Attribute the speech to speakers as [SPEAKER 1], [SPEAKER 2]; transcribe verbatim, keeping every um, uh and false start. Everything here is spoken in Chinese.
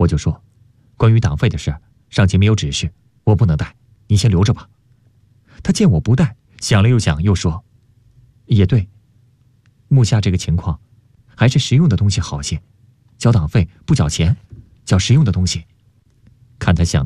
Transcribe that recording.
[SPEAKER 1] 我就说，关于党费的事，上级没有指示，我不能带，你先留着吧。他见我不带，想了又想，又说，也对，目下这个情况，还是实用的东西好些，交党费不缴钱，缴实用的东西。看他想